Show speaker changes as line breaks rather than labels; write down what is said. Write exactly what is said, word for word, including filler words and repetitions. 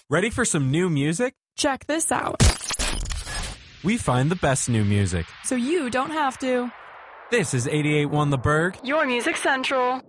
Ready for some new music?
Check this out.
We find the best new music,
so you don't have to.
This is eighty-eight point one The Berg,
Your Music Central.